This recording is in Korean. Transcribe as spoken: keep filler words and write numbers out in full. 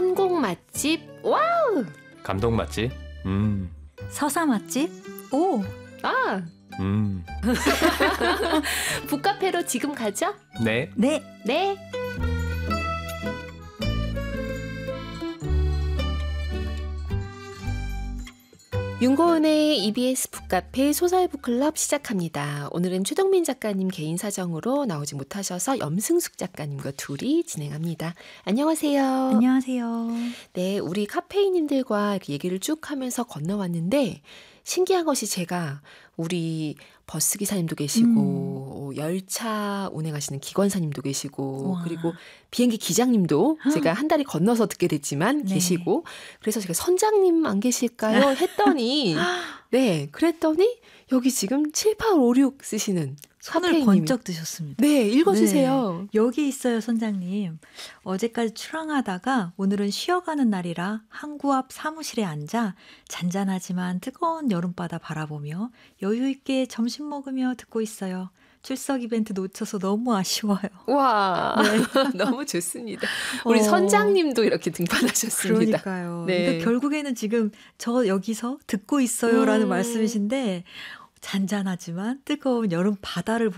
한국 맛집 와우. 감동 맛집. 음. 서사 맛집? 오. 아. 음. 북카페로 지금 가죠? 네. 네. 네. 윤고은의 이비에스 북카페 소설북클럽 시작합니다. 오늘은 최동민 작가님 개인 사정으로 나오지 못하셔서 염승숙 작가님과 둘이 진행합니다. 안녕하세요. 안녕하세요. 네, 우리 카페인님들과 이렇게 얘기를 쭉 하면서 건너왔는데 신기한 것이 제가 우리 버스 기사님도 계시고 음. 열차 운행하시는 기관사님도 계시고 우와. 그리고 비행기 기장님도 제가 한 달이 건너서 듣게 됐지만 네. 계시고 그래서 제가 선장님 안 계실까요? 했더니 네 그랬더니 여기 지금 칠팔오육 쓰시는 손을 카페인님이. 번쩍 드셨습니다. 네, 읽어주세요. 네, 여기 있어요, 선장님. 어제까지 출항하다가 오늘은 쉬어가는 날이라 항구 앞 사무실에 앉아 잔잔하지만 뜨거운 여름바다 바라보며 여유 있게 점심 먹으며 듣고 있어요. 출석 이벤트 놓쳐서 너무 아쉬워요. 와, 네. 너무 좋습니다. 우리 어. 선장님도 이렇게 등판하셨습니다. 그러니까요. 네. 그러니까 결국에는 지금 저 여기서 듣고 있어요라는 음. 말씀이신데 잔잔하지만 뜨거운 여름 바다를